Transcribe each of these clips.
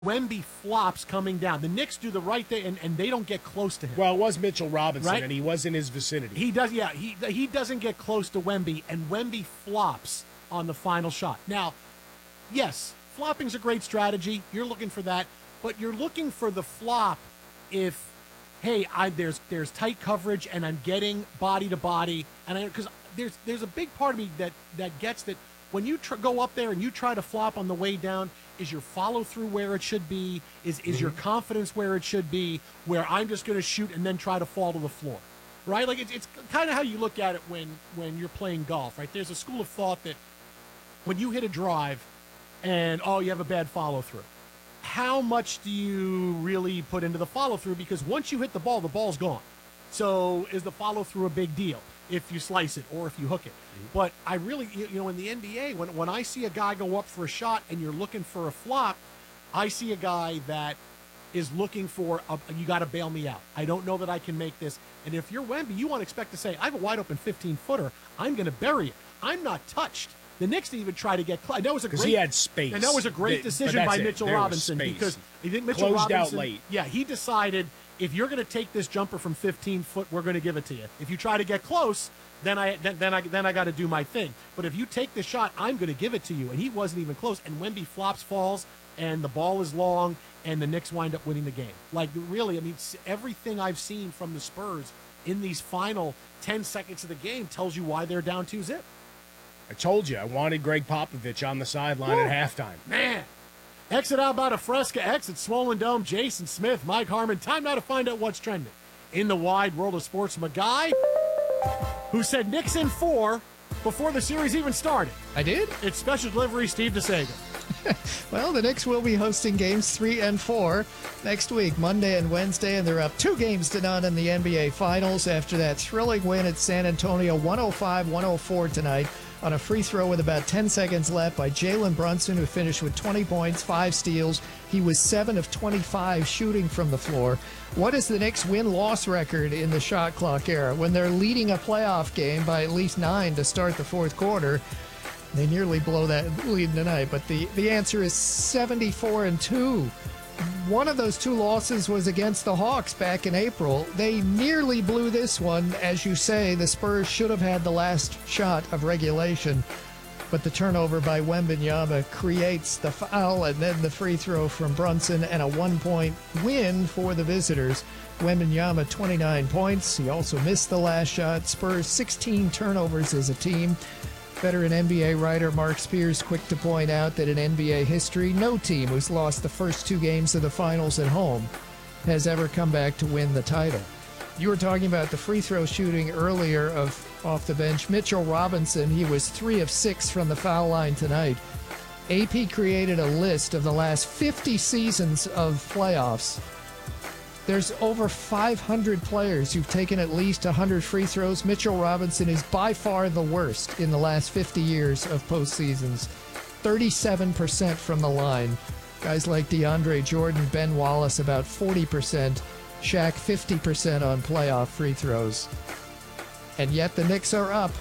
Wemby flops coming down. The Knicks do the right thing, and they don't get close to him. Well, it was Mitchell Robinson, right? And he was in his vicinity. He does, yeah. He doesn't get close to Wemby, and Wemby flops on the final shot. Now, yes, flopping's a great strategy. You're looking for that, but you're looking for the flop if, hey, there's tight coverage and I'm getting body to body, and because there's a big part of me that gets that when you go up there and you try to flop on the way down. Is your follow-through where it should be? Is your confidence where it should be, where I'm just going to shoot and then try to fall to the floor, right? Like, it's kind of how you look at it when you're playing golf, right? There's a school of thought that when you hit a drive and, you have a bad follow-through, how much do you really put into the follow-through? Because once you hit the ball's gone. So is the follow-through a big deal if you slice it or if you hook it? But I really, in the NBA, when I see a guy go up for a shot and you're looking for a flop, I see a guy that is looking for, you got to bail me out. I don't know that I can make this. And if you're Wemby, you want to expect to say, I have a wide-open 15-footer. I'm going to bury it. I'm not touched. The Knicks didn't even try to get close. That was he had space. And that was a great decision by Mitchell Robinson because I think Mitchell closed Robinson, out late. Yeah, he decided if you're going to take this jumper from 15 foot, we're going to give it to you. If you try to get close, then I got to do my thing. But if you take the shot, I'm going to give it to you. And he wasn't even close. And Wemby flops, falls, and the ball is long, and the Knicks wind up winning the game. Like, really, I mean, everything I've seen from the Spurs in these final 10 seconds of the game tells you why they're down 2-0. I told you, I wanted Greg Popovich on the sideline at halftime. Man. Exit out about a Fresca, exit Swollen Dome, Jason Smith, Mike Harmon. Time now to find out what's trending in the wide world of sports from a guy who said Knicks in 4 before the series even started. I did? It's special delivery Steve DeSago. Well, the Knicks will be hosting games 3 and 4 next week, Monday and Wednesday, and they're up 2-0 in the NBA Finals after that thrilling win at San Antonio, 105-104 tonight on a free throw with about 10 seconds left by Jalen Brunson, who finished with 20 points, 5 steals. He was 7 of 25 shooting from the floor. What is the Knicks' win-loss record in the shot clock era? When they're leading a playoff game by at least 9 to start the fourth quarter, they nearly blow that lead tonight. But the answer is 74-2. One of those 2 losses was against the Hawks back in April. They nearly blew this one. As you say, the Spurs should have had the last shot of regulation, but the turnover by Wembanyama creates the foul and then the free throw from Brunson and a 1-point win for the visitors. Wembanyama, 29 points. He also missed the last shot. Spurs, 16 turnovers as a team. Veteran NBA writer Mark Spears quick to point out that in NBA history, no team who's lost the first 2 games of the finals at home has ever come back to win the title. You were talking about the free throw shooting earlier off the bench. Mitchell Robinson, he was 3 of 6 from the foul line tonight. AP created a list of the last 50 seasons of playoffs. There's over 500 players who've taken at least 100 free throws. Mitchell Robinson is by far the worst in the last 50 years of postseasons. 37% from the line. Guys like DeAndre Jordan, Ben Wallace, about 40%. Shaq, 50% on playoff free throws. And yet the Knicks are up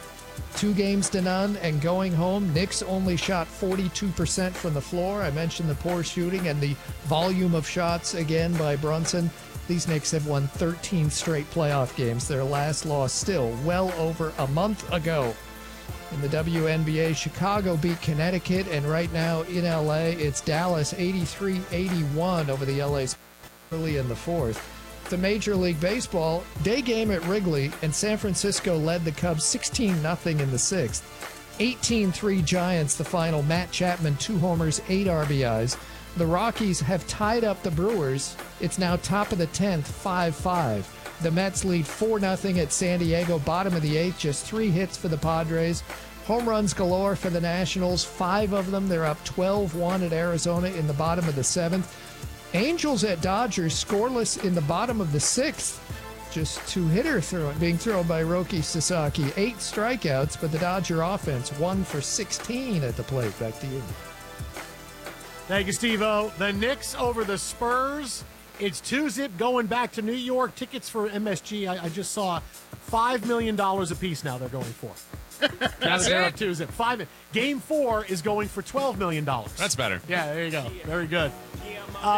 2-0 and going home. Knicks only shot 42% from the floor. I mentioned the poor shooting and the volume of shots again by Brunson. These Knicks have won 13 straight playoff games. Their last loss still well over a month ago. In the WNBA, Chicago beat Connecticut, and right now in LA, it's Dallas 83-81 over the LA's early in the fourth. The Major League Baseball, day game at Wrigley, and San Francisco led the Cubs 16-0 in the sixth. 18-3 Giants, the final. Matt Chapman, 2 homers, 8 RBIs. The Rockies have tied up the Brewers. It's now top of the 10th, 5-5. The Mets lead 4-0 at San Diego, bottom of the 8th, just 3 hits for the Padres. Home runs galore for the Nationals, 5 of them. They're up 12-1 at Arizona in the bottom of the 7th. Angels at Dodgers, scoreless in the bottom of the 6th. Just 2-hitter being thrown by Roki Sasaki. 8 strikeouts, but the Dodger offense 1 for 16 at the plate. Back to you. Thank you, Steve-O. The Knicks over the Spurs. It's 2-0 going back to New York. Tickets for MSG, I just saw $5 million a piece now they're going for. That's it? 2 zip. 5. Game 4 is going for $12 million. That's better. Yeah, there you go. Very good.